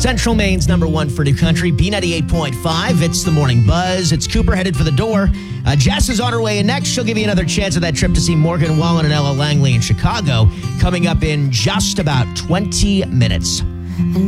Central Maine's #1 for new country, B98.5. It's the Morning Buzz. It's Cooper headed for the door. Jess is on her way in next. She'll give you another chance at that trip to see Morgan Wallen and Ella Langley in Chicago coming up in just about 20 minutes.